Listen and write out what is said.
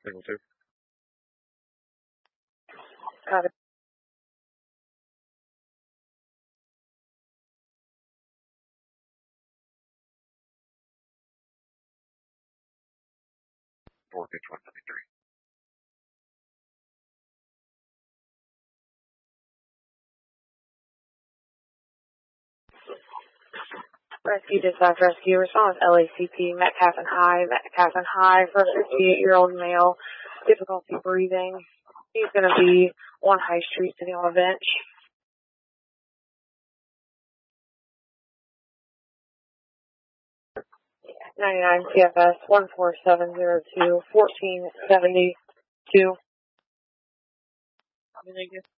Single 2. Got it. Pitch 173. Rescue dispatch rescue response LACP Metcalf and High for a 58-year-old male, difficulty breathing. He's going to be on High Street sitting on a bench. 99 CFS 14702 1472.